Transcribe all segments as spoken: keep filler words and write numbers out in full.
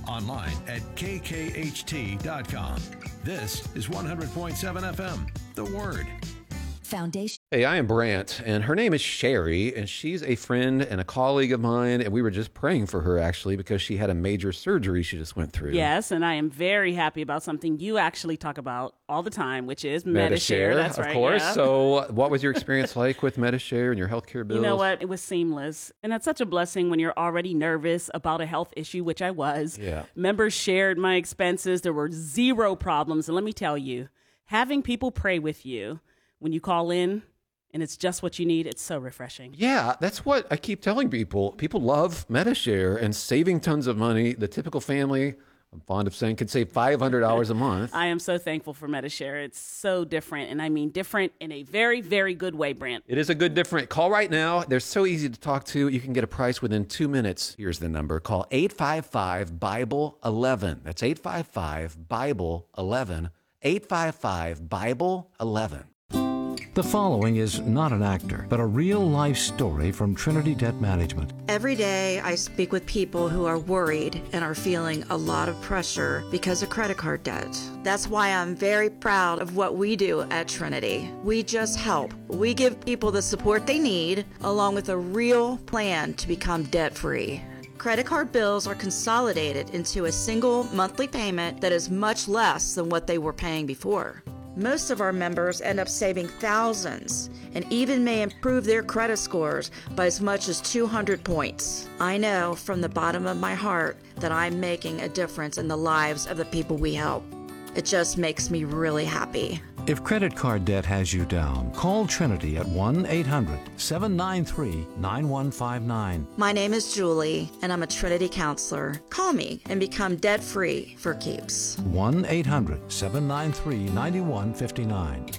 online at k k h t dot com. This is one hundred point seven F M, The Word. Foundation. Hey, I am Brant, and her name is Sherry, and she's a friend and a colleague of mine, and we were just praying for her, actually, because she had a major surgery she just went through. Yes, and I am very happy about something you actually talk about all the time, which is Medi-Share. Medi-Share, That's of right, course. yeah. So what was your experience like with Medi-Share and your healthcare bills? You know what? It was seamless. And that's such a blessing when you're already nervous about a health issue, which I was. Yeah. Members shared my expenses. There were zero problems. And let me tell you, having people pray with you when you call in and it's just what you need, it's so refreshing. Yeah, that's what I keep telling people. People love Medi-Share and saving tons of money. The typical family, I'm fond of saying, could save five hundred dollars a month. I am so thankful for Medi-Share. It's so different, and I mean different in a very, very good way, Brant. It is a good different. Call right now. They're so easy to talk to. You can get a price within two minutes. Here's the number. Call eight five five, Bible eleven. That's eight five five, Bible eleven. eight five five, Bible eleven. The following is not an actor, but a real-life story from Trinity Debt Management. Every day I speak with people who are worried and are feeling a lot of pressure because of credit card debt. That's why I'm very proud of what we do at Trinity. We just help. We give people the support they need, along with a real plan to become debt-free. Credit card bills are consolidated into a single monthly payment that is much less than what they were paying before. Most of our members end up saving thousands and even may improve their credit scores by as much as two hundred points. I know from the bottom of my heart that I'm making a difference in the lives of the people we help. It just makes me really happy. If credit card debt has you down, call Trinity at one eight hundred, seven nine three, nine one five nine. My name is Julie, and I'm a Trinity counselor. Call me and become debt-free for keeps. one eight hundred, seven nine three, nine one five nine.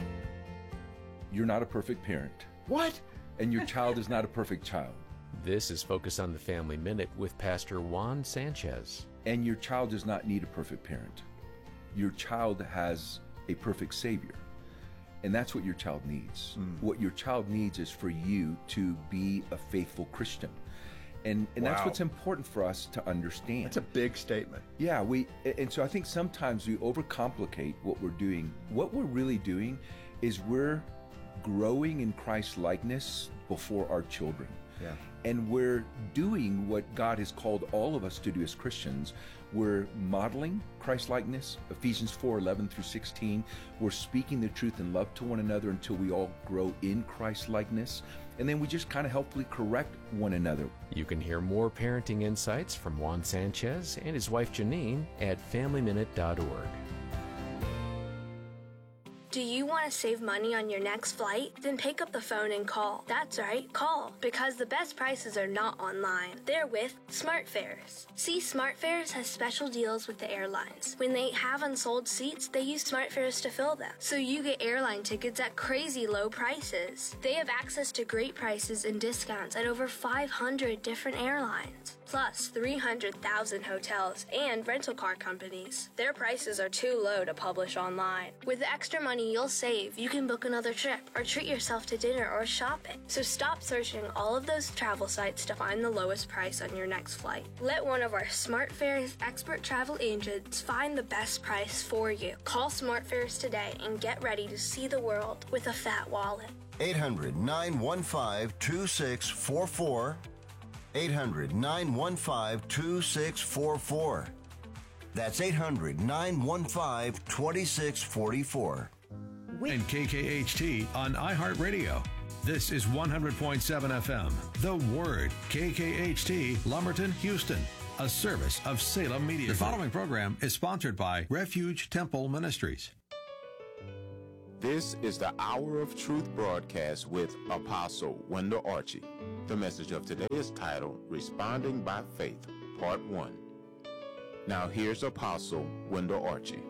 You're not a perfect parent. What? And your child is not a perfect child. This is Focus on the Family Minute with Pastor Juan Sanchez. And your child does not need a perfect parent. Your child has a perfect Savior. And that's what your child needs. Mm. What your child needs is for you to be a faithful Christian. And and wow. That's what's important for us to understand. That's a big statement. Yeah, we and so I think sometimes we overcomplicate what we're doing. What we're really doing is we're growing in Christ's likeness before our children. Yeah. And we're doing what God has called all of us to do as Christians. We're modeling Christ-likeness, Ephesians four, eleven through sixteen. We're speaking the truth in love to one another until we all grow in Christ-likeness. And then we just kind of helpfully correct one another. You can hear more parenting insights from Juan Sanchez and his wife Janine at family minute dot org. Do you want to save money on your next flight? Then pick up the phone and call. That's right, call. Because the best prices are not online. They're with SmartFares. See, SmartFares has special deals with the airlines. When they have unsold seats, they use SmartFares to fill them. So you get airline tickets at crazy low prices. They have access to great prices and discounts at over five hundred different airlines. Plus three hundred thousand hotels and rental car companies. Their prices are too low to publish online. With the extra money you'll save, you can book another trip or treat yourself to dinner or shopping. So stop searching all of those travel sites to find the lowest price on your next flight. Let one of our SmartFares expert travel agents find the best price for you. Call SmartFares today and get ready to see the world with a fat wallet. eight hundred, nine one five, two six four four. eight hundred, nine one five, two six four four. That's eight hundred, nine one five, two six four four. And K K H T on iHeartRadio. This is one hundred point seven F M, The Word, K K H T, Lumberton, Houston, a service of Salem Media. The following program is sponsored by Refuge Temple Ministries. This is the Hour of Truth broadcast with Apostle Wendell Archie. The message of today is titled, Responding by Faith, Part one. Now here's Apostle Wendell Archie.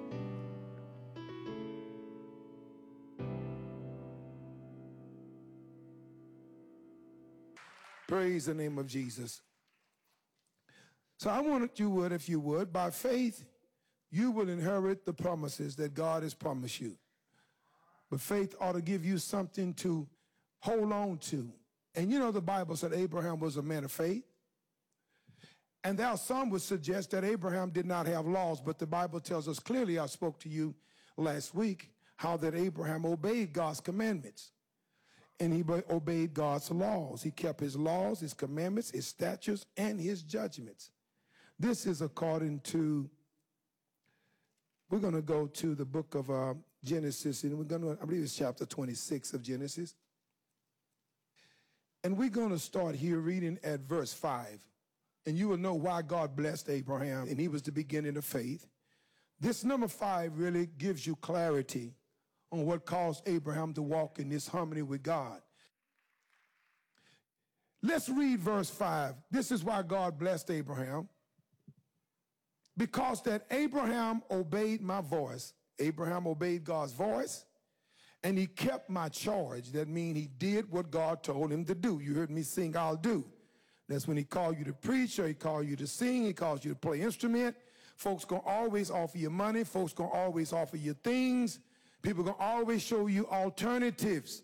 Praise the name of Jesus. So I want you would, if you would, by faith, you will inherit the promises that God has promised you. But faith ought to give you something to hold on to. And you know the Bible said Abraham was a man of faith. And there are some would suggest that Abraham did not have laws, but the Bible tells us clearly, I spoke to you last week, how that Abraham obeyed God's commandments. And he obeyed God's laws. He kept his laws, his commandments, his statutes, and his judgments. This is according to, we're going to go to the book of uh, Genesis, and we're going to, I believe it's chapter twenty-six of Genesis. And we're going to start here reading at verse five. And you will know why God blessed Abraham, and he was the beginning of faith. This number five really gives you clarity on what caused Abraham to walk in this harmony with God. Let's read verse five. This is why God blessed Abraham. Because that Abraham obeyed my voice. Abraham obeyed God's voice, and he kept my charge. That means he did what God told him to do. You heard me sing, I'll do. That's when he called you to preach, or he called you to sing, he calls you to play instrument. Folks gonna always offer you money. Folks gonna always offer you things. People gonna always show you alternatives.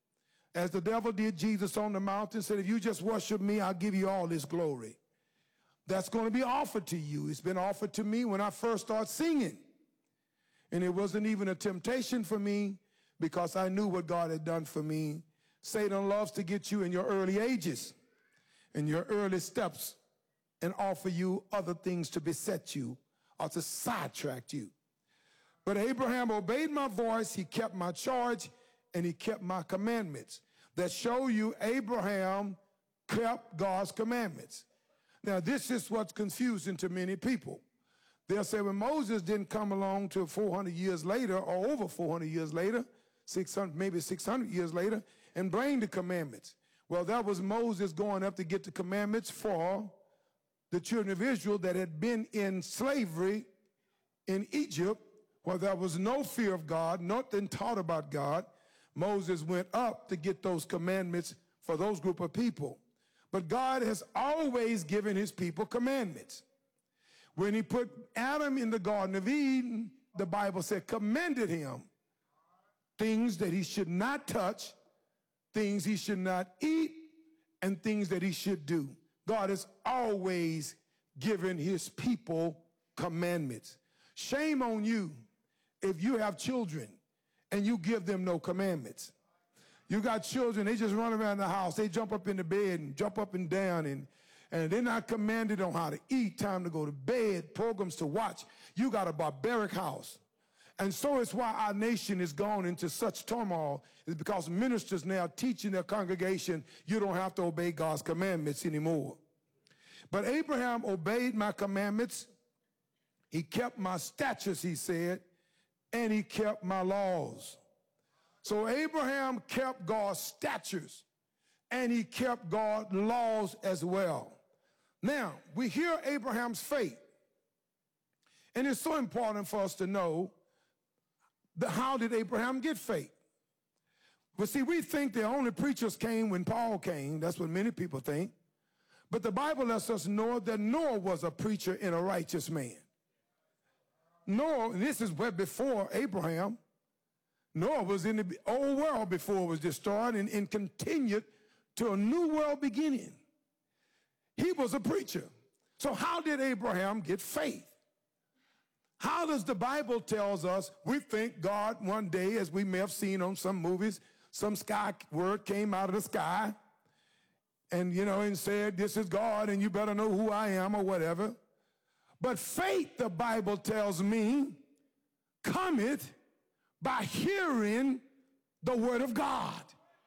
As the devil did Jesus on the mountain, said, if you just worship me, I'll give you all this glory. That's gonna be offered to you. It's been offered to me when I first started singing. And it wasn't even a temptation for me because I knew what God had done for me. Satan loves to get you in your early ages, in your early steps, and offer you other things to beset you or to sidetrack you. But Abraham obeyed my voice, he kept my charge, and he kept my commandments. That show you Abraham kept God's commandments. Now, this is what's confusing to many people. They'll say, when Moses didn't come along till four hundred years later, or over four hundred years later, six hundred, maybe six hundred years later, and bring the commandments. Well, that was Moses going up to get the commandments for the children of Israel that had been in slavery in Egypt, where there was no fear of God, nothing taught about God. Moses went up to get those commandments for those group of people. But God has always given his people commandments. When he put Adam in the Garden of Eden, the Bible said, commanded him things that he should not touch, things he should not eat, and things that he should do. God has always given his people commandments. Shame on you if you have children and you give them no commandments. You got children, they just run around the house. They jump up in the bed and jump up and down, and, and they're not commanded on how to eat, time to go to bed, programs to watch. You got a barbaric house. And so it's why our nation has gone into such turmoil, is because ministers now teaching their congregation, you don't have to obey God's commandments anymore. But Abraham obeyed my commandments. He kept my statutes, he said, and he kept my laws. So Abraham kept God's statutes, and he kept God's laws as well. Now, we hear Abraham's faith. And it's so important for us to know the, how did Abraham get faith? But see, we think the only preachers came when Paul came. That's what many people think. But the Bible lets us know that Noah was a preacher and a righteous man. Noah, and this is where before Abraham, Noah was in the old world before it was destroyed, and, and continued to a new world beginning. He was a preacher. So how did Abraham get faith? How does the Bible tells us? We think God one day, as we may have seen on some movies, some sky word came out of the sky and, you know, and said, this is God and you better know who I am or whatever. But faith, the Bible tells me, cometh by hearing the word of God.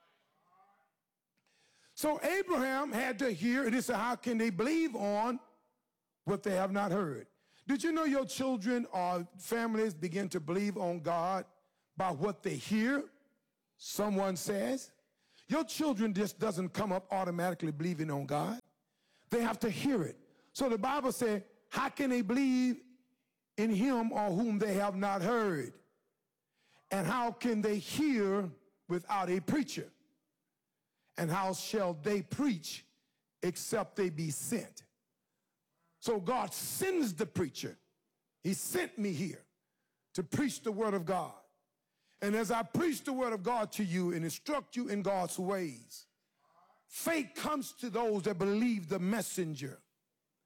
So Abraham had to hear, and he said, how can they believe on what they have not heard? Did you know your children or families begin to believe on God by what they hear someone says? Your children just doesn't come up automatically believing on God. They have to hear it. So the Bible said, how can they believe in him or whom they have not heard? And how can they hear without a preacher? And how shall they preach except they be sent? So God sends the preacher. He sent me here to preach the word of God. And as I preach the word of God to you and instruct you in God's ways, faith comes to those that believe the messenger.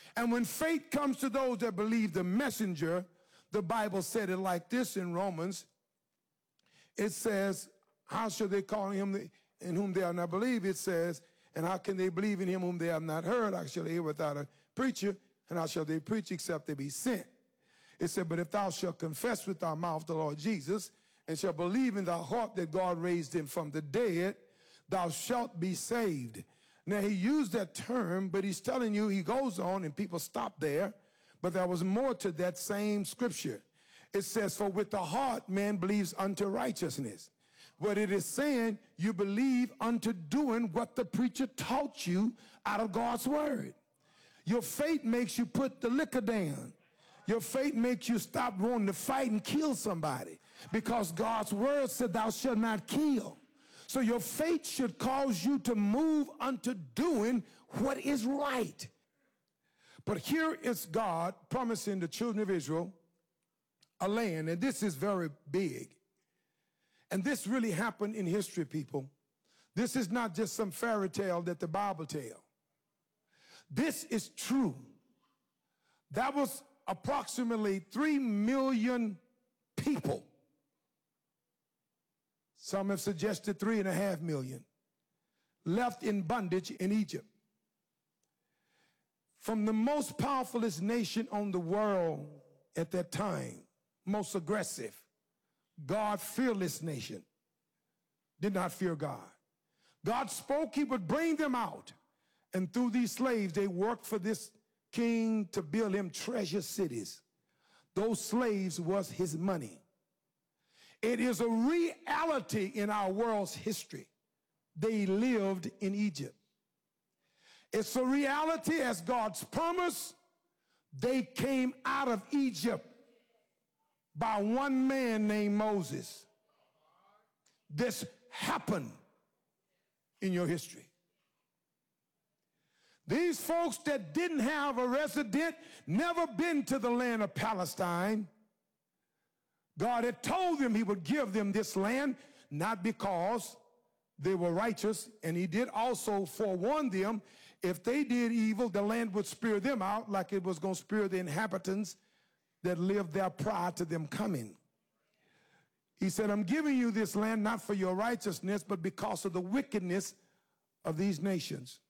And when faith comes to those that believe the messenger, the Bible said it like this in Romans. It says, how shall they call him in whom they have not believed? It says, and how can they believe in him whom they have not heard? How shall they hear without a preacher? And how shall they preach except they be sent? It said, but if thou shalt confess with thy mouth the Lord Jesus, and shalt believe in thy heart that God raised him from the dead, thou shalt be saved. Now, he used that term, but he's telling you, he goes on, and people stop there, but there was more to that same scripture. It says, for with the heart man believes unto righteousness. But it is saying you believe unto doing what the preacher taught you out of God's word. Your faith makes you put the liquor down. Your faith makes you stop wanting to fight and kill somebody, because God's word said thou shalt not kill. So your faith should cause you to move unto doing what is right. But here is God promising the children of Israel a land, and this is very big. And this really happened in history, people. This is not just some fairy tale that the Bible tells. This is true. That was approximately three million people. Some have suggested three and a half million left in bondage in Egypt. From the most powerfulest nation on the world at that time, most aggressive, God-fearless nation, did not fear God. God spoke he would bring them out. And through these slaves, they worked for this king to build him treasure cities. Those slaves was his money. It is a reality in our world's history. They lived in Egypt. It's a reality as God's promise. They came out of Egypt by one man named Moses. This happened in your history. These folks that didn't have a resident, never been to the land of Palestine, God had told them he would give them this land, not because they were righteous, and he did also forewarn them, if they did evil, the land would spew them out like it was going to spew the inhabitants that lived there prior to them coming. He said, I'm giving you this land not for your righteousness, but because of the wickedness of these nations.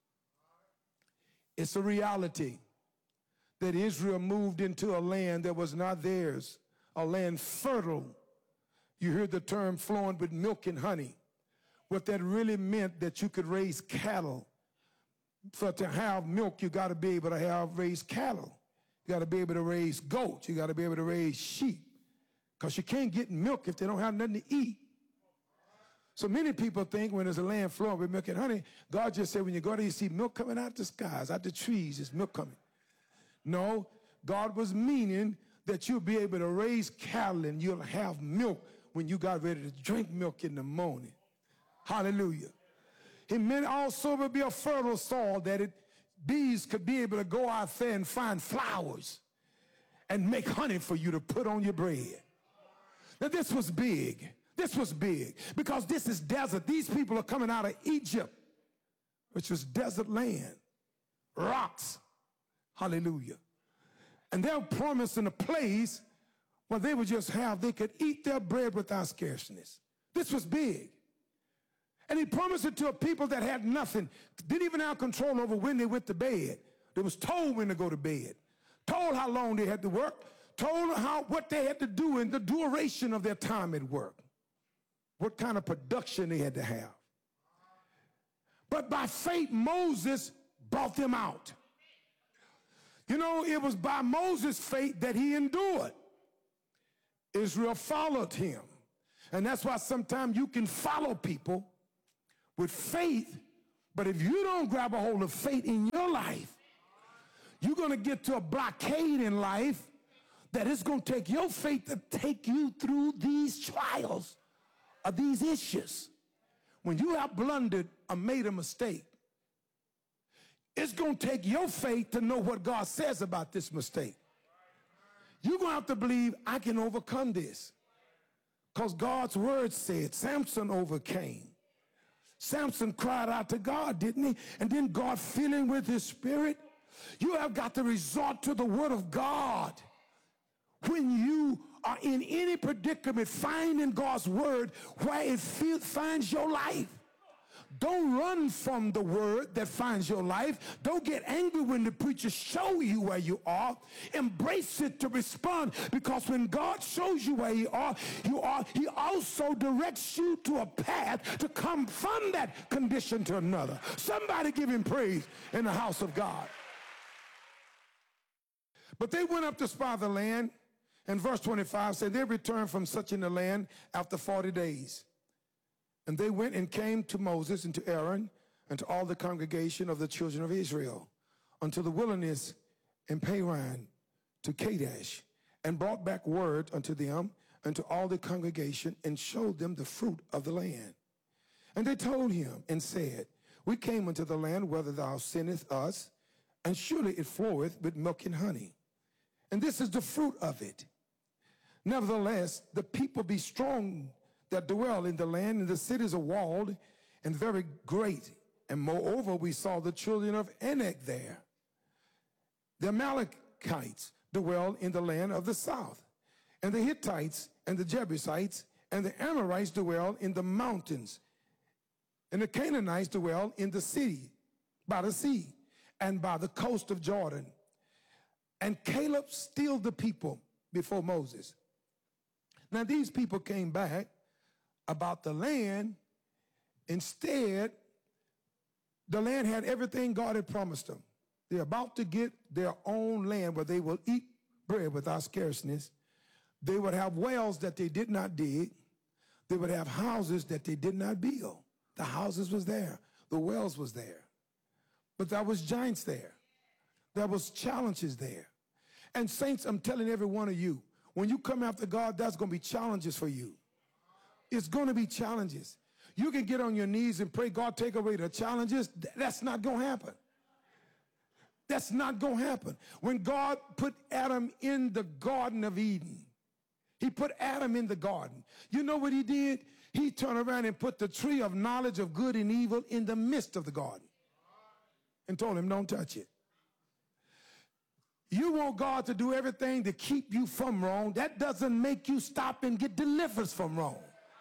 It's a reality that Israel moved into a land that was not theirs, a land fertile. You heard the term flowing with milk and honey. What that really meant, that you could raise cattle. For to have milk, you got to be able to have raised cattle. You got to be able to raise goats. You got to be able to raise sheep. Because you can't get milk if they don't have nothing to eat. So many people think when there's a land flowing with milk and honey, God just said when you go there, you see milk coming out the skies, out the trees, there's milk coming. No, God was meaning that you'll be able to raise cattle and you'll have milk when you got ready to drink milk in the morning. Hallelujah. It meant also it would be a fertile soil that it, bees could be able to go out there and find flowers and make honey for you to put on your bread. Now this was big. This was big because this is desert. These people are coming out of Egypt, which was desert land, rocks. Hallelujah. And they're promising a place where they would just have, they could eat their bread without scarceness. This was big. And he promised it to a people that had nothing, didn't even have control over when they went to bed. They was told when to go to bed, told how long they had to work, told how what they had to do in the duration of their time at work, what kind of production they had to have. But by faith, Moses brought them out. You know, it was by Moses' faith that he endured. Israel followed him. And that's why sometimes you can follow people with faith, but if you don't grab a hold of faith in your life, you're going to get to a blockade in life that it's going to take your faith to take you through these trials of these issues. When you have blundered or made a mistake, it's going to take your faith to know what God says about this mistake. You're going to have to believe I can overcome this. Because God's word said Samson overcame. Samson cried out to God, didn't he? And then God, filling with his spirit, You have got to resort to the Word of God. When you are in any predicament, find in God's Word where it finds your life. Don't run from the word that finds your life. Don't get angry when the preachers show you where you are. Embrace it to respond, because when God shows you where you are, you are, he also directs you to a path to come from that condition to another. Somebody give him praise in the house of God. But they went up to spy the land, and verse twenty-five said they returned from such in the land after forty days. And they went and came to Moses and to Aaron and to all the congregation of the children of Israel unto the wilderness in Paran to Kadesh, and brought back word unto them and to all the congregation, and showed them the fruit of the land. And they told him and said, we came unto the land whither thou sendest us, and surely it floweth with milk and honey. And this is the fruit of it. Nevertheless, the people be strong that dwell in the land, and the cities are walled and very great. And moreover, we saw the children of Anak there. The Amalekites dwell in the land of the south, and the Hittites and the Jebusites and the Amorites dwell in the mountains, and the Canaanites dwell in the sea, by the sea, and by the coast of Jordan. And Caleb stilled the people before Moses. Now these people came back about the land. Instead, the land had everything God had promised them. They're about to get their own land where they will eat bread without scarceness. They would have wells that they did not dig. They would have houses that they did not build. The houses was there. The wells was there. But there was giants there. There was challenges there. And saints, I'm telling every one of you, when you come after God, that's going to be challenges for you. It's going to be challenges. You can get on your knees and pray, God, take away the challenges. That's not going to happen. That's not going to happen. When God put Adam in the Garden of Eden, he put Adam in the garden. You know what he did? He turned around and put the tree of knowledge of good and evil in the midst of the garden and told him, don't touch it. You want God to do everything to keep you from wrong. That doesn't make you stop and get deliverance from wrong.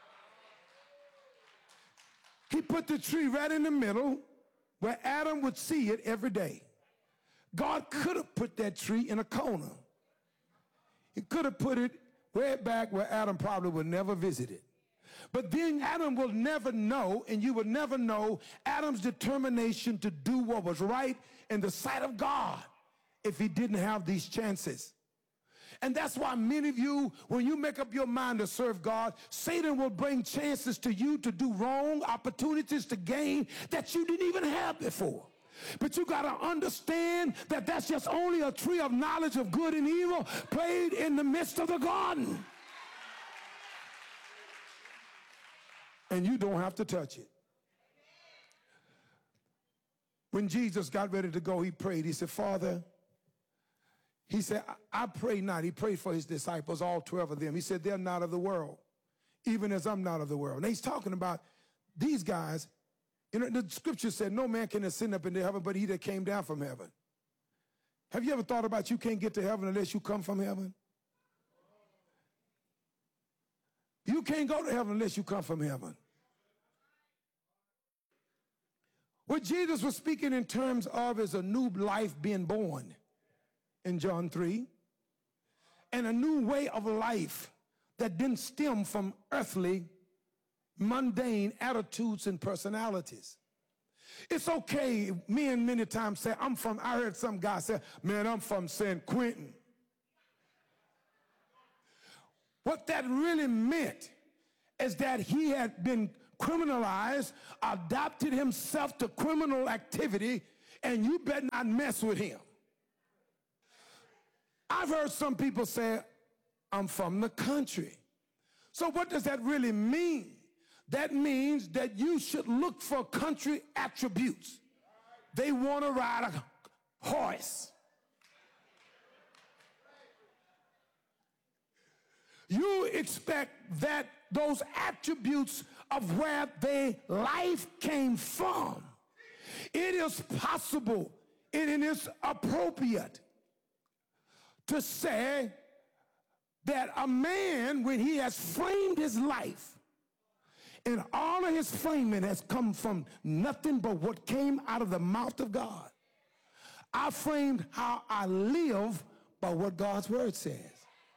He put the tree right in the middle where Adam would see it every day. God could have put that tree in a corner. He could have put it way back where Adam probably would never visit it. But then Adam will never know, and you will never know Adam's determination to do what was right in the sight of God if he didn't have these chances. And that's why many of you, when you make up your mind to serve God, Satan will bring chances to you to do wrong, opportunities to gain that you didn't even have before. But you got to understand that that's just only a tree of knowledge of good and evil planted in the midst of the garden. And you don't have to touch it. When Jesus got ready to go, he prayed. He said, Father, he said, I, I pray not. He prayed for his disciples, all twelve of them. He said, they're not of the world, even as I'm not of the world. And he's talking about these guys. You know, the scripture said, no man can ascend up into heaven but he that came down from heaven. Have you ever thought about you can't get to heaven unless you come from heaven? You can't go to heaven unless you come from heaven. What Jesus was speaking in terms of is a new life being born in John three, and a new way of life that didn't stem from earthly, mundane attitudes and personalities. It's okay, men many times say, I'm from, I heard some guy say, man, I'm from San Quentin. What that really meant is that he had been criminalized, adapted himself to criminal activity, and you better not mess with him. I've heard some people say, I'm from the country. So what does that really mean? That means that you should look for country attributes. They want to ride a horse. You expect that those attributes of where their life came from. It is possible And it is appropriate to say that a man, when he has framed his life, and all of his framing has come from nothing but what came out of the mouth of God. I framed how I live by what God's word says.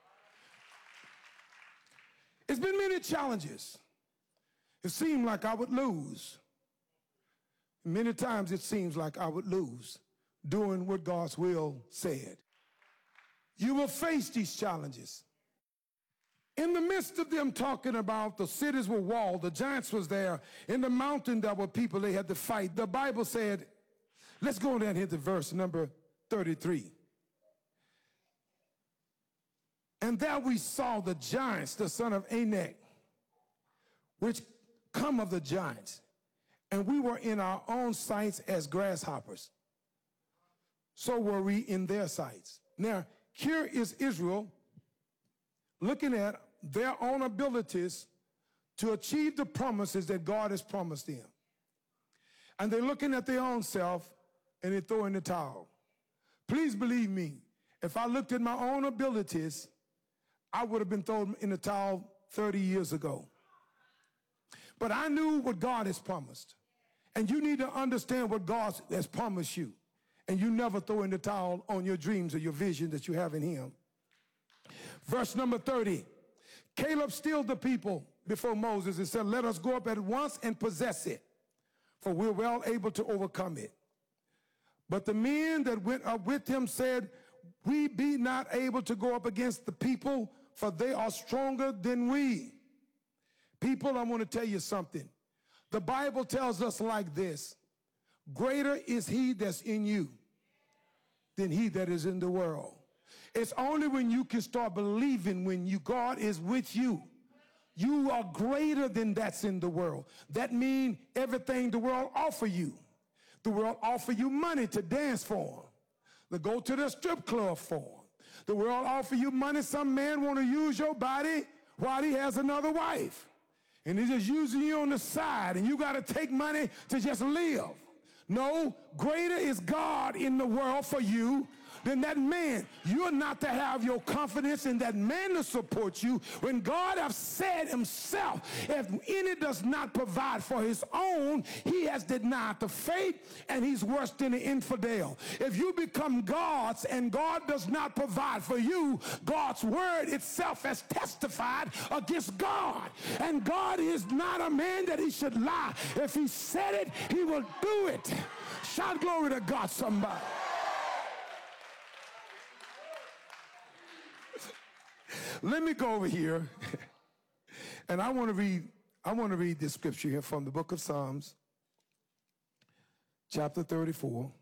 It's been many challenges. It seemed like I would lose. Many times it seems like I would lose doing what God's will said. You will face these challenges. In the midst of them talking about the cities were walled, the giants was there, in the mountain there were people they had to fight. The Bible said, let's go down here to verse number thirty-three. And there we saw the giants, the son of Anak, which come of the giants. And we were in our own sights as grasshoppers. So were we in their sights. Now, here is Israel looking at their own abilities to achieve the promises that God has promised them. And they're looking at their own self and they're throwing the towel. Please believe me, if I looked at my own abilities, I would have been thrown in the towel thirty years ago. But I knew what God has promised. And you need to understand what God has promised you. And you never throw in the towel on your dreams or your vision that you have in him. Verse number thirty, Caleb stilled the people before Moses and said, let us go up at once and possess it, for we're well able to overcome it. But the men that went up with him said, we be not able to go up against the people, for they are stronger than we. People, I want to tell you something. The Bible tells us like this, greater is he that's in you than he that is in the world. It's only when you can start believing when you God is with you. You are greater than that's in the world. That means everything the world offer you. The world offer you money to dance for, to go to the strip club for. The world offer you money. Some man want to use your body while he has another wife. And he's just using you on the side, and you got to take money to just live. No, greater is God in the world for you than that man. You're not to have your confidence in that man to support you when God has said himself, if any does not provide for his own, he has denied the faith and he's worse than an infidel. If you become God's and God does not provide for you, God's word itself has testified against God. And God is not a man that he should lie. If he said it, he will do it. Shout glory to God, somebody. Let me go over here, and I want to read. I want to read this scripture here from the book of Psalms, chapter thirty-four,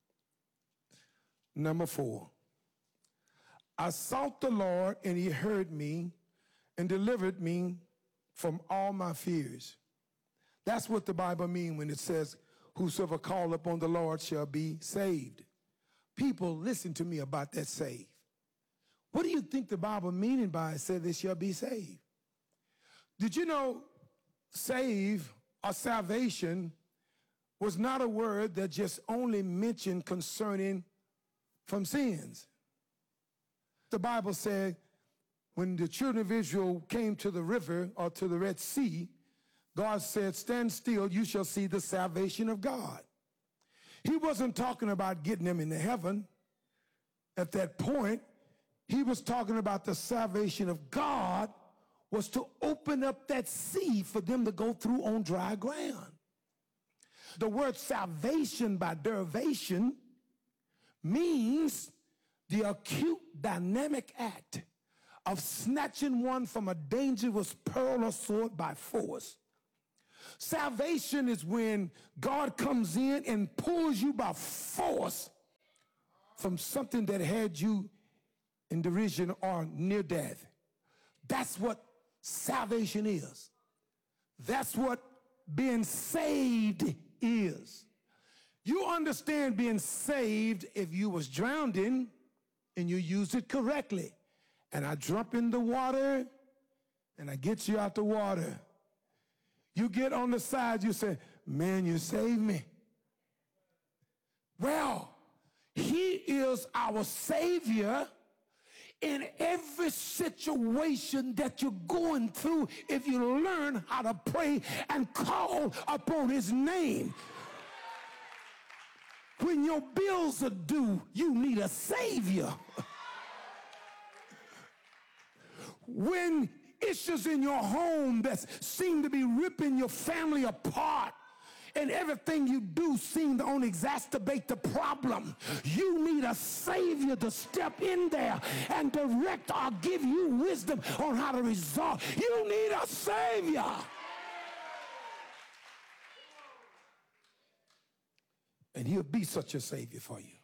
number four. I sought the Lord, and he heard me, and delivered me from all my fears. That's what the Bible means when it says, "Whosoever call upon the Lord shall be saved." People, listen to me about that saved. What do you think the Bible meaning by it said they shall be saved? Did you know save or salvation was not a word that just only mentioned concerning from sins? The Bible said when the children of Israel came to the river or to the Red Sea, God said, stand still, you shall see the salvation of God. He wasn't talking about getting them into heaven at that point. He was talking about the salvation of God was to open up that sea for them to go through on dry ground. The word salvation by derivation means the acute dynamic act of snatching one from a dangerous peril or sword by force. Salvation is when God comes in and pulls you by force from something that had you in derision or near death. That's what salvation is. That's what being saved is. You understand being saved if you was drowning and you used it correctly. And I jump in the water and I get you out the water. You get on the side, you say, man, you saved me. Well, He is our Savior in every situation that you're going through if you learn how to pray and call upon his name. When your bills are due, you need a Savior. When issues in your home that seem to be ripping your family apart, and everything you do seems to only exacerbate the problem, you need a Savior to step in there and direct or give you wisdom on how to resolve. You need a Savior. And he'll be such a Savior for you.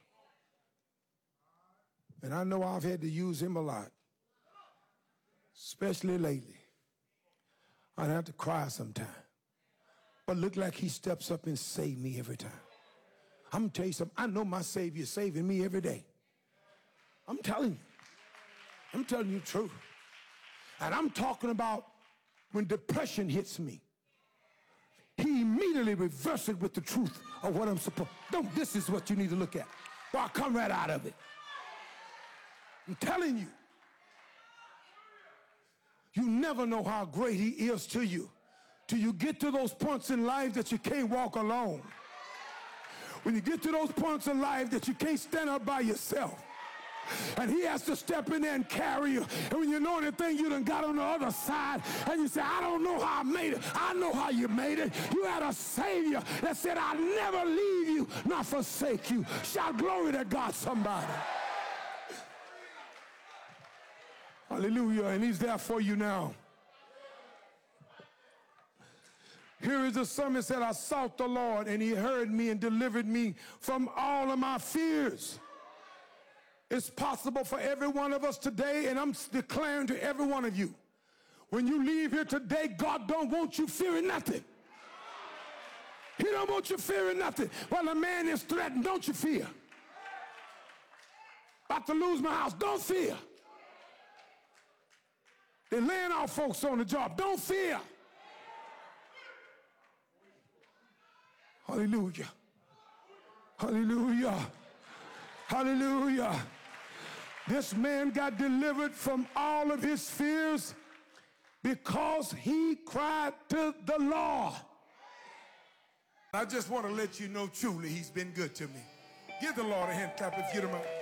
And I know I've had to use him a lot, especially lately. I'd have to cry sometimes. But look like he steps up and saves me every time. I'm going to tell you something. I know my Savior is saving me every day. I'm telling you. I'm telling you the truth. And I'm talking about when depression hits me. He immediately reverses it with the truth of what I'm supposed to. Don't, this is what you need to look at. Well, I'll come right out of it. I'm telling you. You never know how great he is to you till you get to those points in life that you can't walk alone. When you get to those points in life that you can't stand up by yourself, and he has to step in there and carry you. And when you know anything, you done got on the other side, and you say, I don't know how I made it. I know how you made it. You had a Savior that said, I'll never leave you, nor forsake you. Shout glory to God, somebody. Hallelujah. And he's there for you now. Here is the psalmist said, I sought the Lord, and he heard me and delivered me from all of my fears. It's possible for every one of us today, and I'm declaring to every one of you, when you leave here today, God don't want you fearing nothing. He don't want you fearing nothing. Well, a man is threatened, don't you fear. About to lose my house, don't fear. They're laying off folks on the job, don't fear. Hallelujah. Hallelujah. Hallelujah. This man got delivered from all of his fears because he cried to the Lord. I just want to let you know truly he's been good to me. Give the Lord a hand clap if you don't mind.